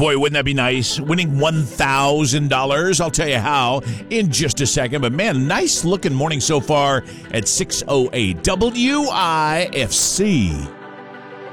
boy, wouldn't that be nice? Winning $1,000. I'll tell you how in just a second. But man, nice looking morning so far at 6:08 WIFC.